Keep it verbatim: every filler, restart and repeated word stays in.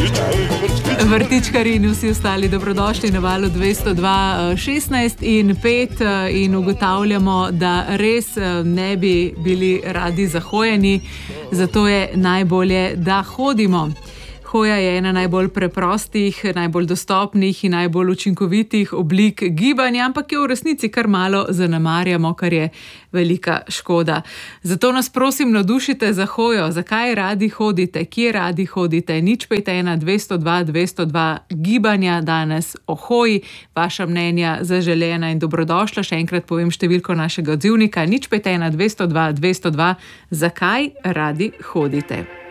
Vrtičkarji in vsi ostali dobrodošli na valu dvesto dva šestnajst in pet in ugotavljamo, da res ne bi bili radi zahojeni, zato je najbolje, da hodimo. Hoja je ena najbolj preprostih, najbolj dostopnih in najbolj učinkovitih oblik gibanja, ampak jo v resnici kar malo zanemarjamo, kar je velika škoda. Zato nas prosim navdušite za hojo, zakaj radi hodite, kje radi hodite. Nič pet ena dvesto dva dvesto dva gibanja danes o hoji, vaša mnenja zaželena in dobrodošla. Še enkrat povem številko našega odzivnika, nič pet ena dvesto dva dvesto dva, zakaj radi hodite.